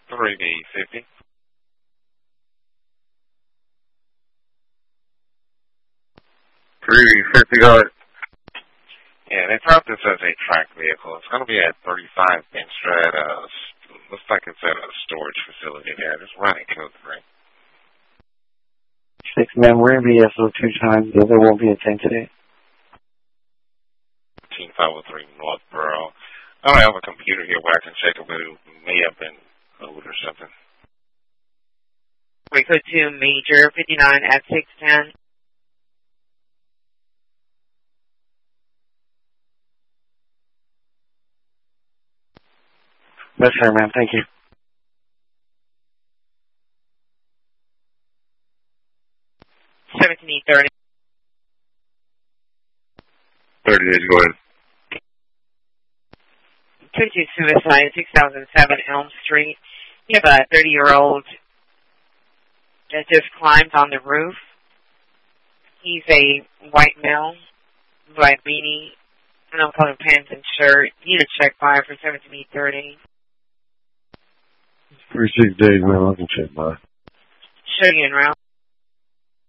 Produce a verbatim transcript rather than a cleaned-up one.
three D fifty. three D fifty, go ahead. Yeah, they dropped this as a track vehicle. It's going to be at thirty-five Benstra at a, looks like it's at a storage facility there. Just running code three. Six, ma'am, we're in V S O two times. The other won't be a ten today. fifteen five oh three Northborough. I don't have a computer here where I can check it, but it may have been old or something. We go to Major fifty-nine at six ten. Yes, sir, ma'am. Thank you. seventeen thirty. thirty days, go ahead. Two-two suicide, six thousand seven Elm Street. You have a thirty-year-old that just climbed on the roof. He's a white male, black beanie, no color pants and shirt. Need a check buyer for seventeen thirty. thirty-six days, man. I can check by. Show you in route.